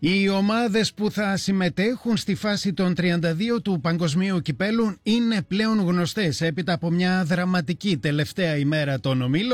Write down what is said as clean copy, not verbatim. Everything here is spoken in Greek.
Οι ομάδες που θα συμμετέχουν στη φάση των 32 του Παγκοσμίου Κυπέλλου είναι πλέον γνωστές έπειτα από μια δραματική τελευταία ημέρα των ομίλων.